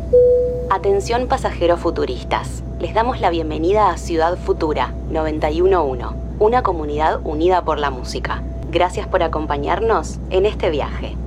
Atención pasajeros futuristas. Les damos la bienvenida a Ciudad Futura 911, una comunidad unida por la música. Gracias por acompañarnos en este viaje.